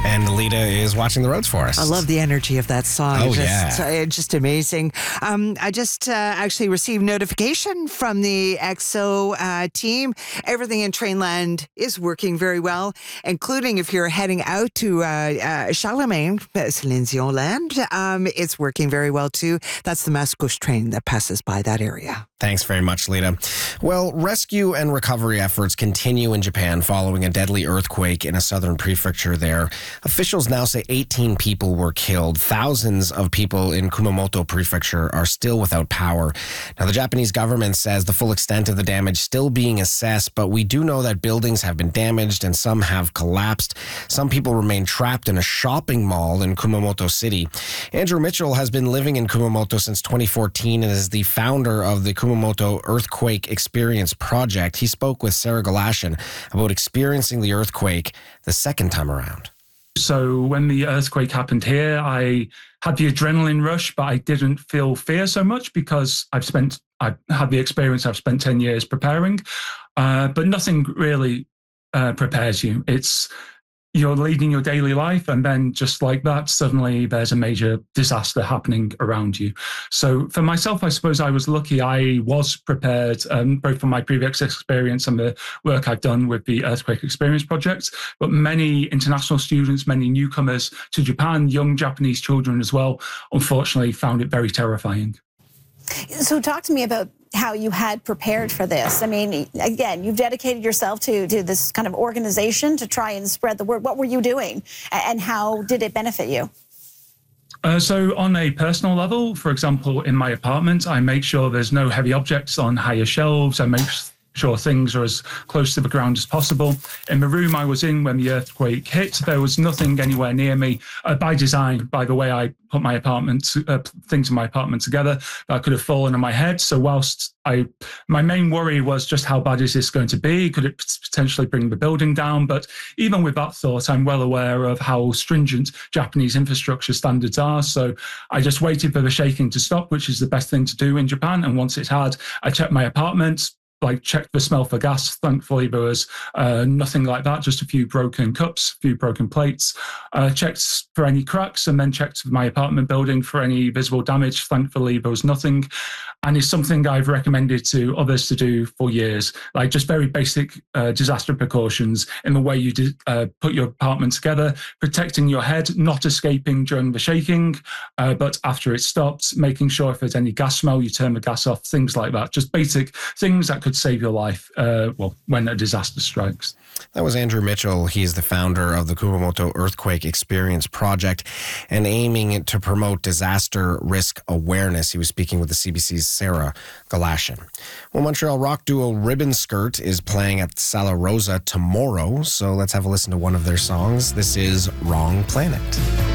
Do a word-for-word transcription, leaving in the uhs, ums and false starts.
And Lita is watching the roads for us. I love the energy of that song. Oh, just, yeah. uh, just amazing. Um, I just uh, actually received notification from the X O uh, team. Everything in Trainland is working very well, including if you're heading out to uh, uh, Charlemagne, Silenzion Land. Um, it's working very well, too. That's the Mascouche train that passes by that area. Thanks very much, Lita. Well, rescue and recovery efforts continue in Japan following a deadly earthquake in a southern prefecture there. Officials now say eighteen people were killed. Thousands of people in Kumamoto Prefecture are still without power. Now, the Japanese government says the full extent of the damage still being assessed, but we do know that buildings have been damaged and some have collapsed. Some people remain trapped in a shopping mall in Kumamoto City. Andrew Mitchell has been living in Kumamoto since twenty fourteen and is the founder of the Kumamoto Earthquake Experience Project. He spoke with Sarah Galashan about experiencing the earthquake the second time around. So when the earthquake happened here, I had the adrenaline rush, but I didn't feel fear so much because I've spent, I've had the experience, I've spent ten years preparing, uh, but nothing really uh, prepares you. It's, you're leading your daily life, and then just like that, suddenly there's a major disaster happening around you. So for myself, I suppose I was lucky. I was prepared, um, both from my previous experience and the work I've done with the Earthquake Experience Project, but many international students, many newcomers to Japan, young Japanese children as well, unfortunately found it very terrifying. So talk to me about how you had prepared for this. I mean, again, you've dedicated yourself to, to this kind of organization to try and spread the word. What were you doing, and how did it benefit you? Uh, so on a personal level, for example, in my apartment, I make sure there's no heavy objects on higher shelves. I make sure things are as close to the ground as possible. In the room I was in when the earthquake hit, there was nothing anywhere near me. Uh, by design, by the way I put my apartment, uh, things in my apartment together, that could have fallen on my head. So whilst I, my main worry was just how bad is this going to be? Could it potentially bring the building down? But even with that thought, I'm well aware of how stringent Japanese infrastructure standards are. So I just waited for the shaking to stop, which is the best thing to do in Japan. And once it had, I checked my apartment, like checked the smell for gas. Thankfully, there was uh, nothing like that, just a few broken cups, a few broken plates. Uh, checked for any cracks, and then checked my apartment building for any visible damage. Thankfully, there was nothing. And it's something I've recommended to others to do for years, like just very basic uh, disaster precautions in the way you did, uh, put your apartment together, protecting your head, not escaping during the shaking, uh, but after it stopped, making sure if there's any gas smell, you turn the gas off, things like that. Just basic things that could save your life, uh, well, when a disaster strikes. That was Andrew Mitchell. He's the founder of the Kumamoto Earthquake Experience Project and aiming to promote disaster risk awareness. He was speaking with the C B C's Sarah Galashan. Well, Montreal rock duo Ribbon Skirt is playing at Sala Rosa tomorrow, so let's have a listen to one of their songs. This is Wrong Planet.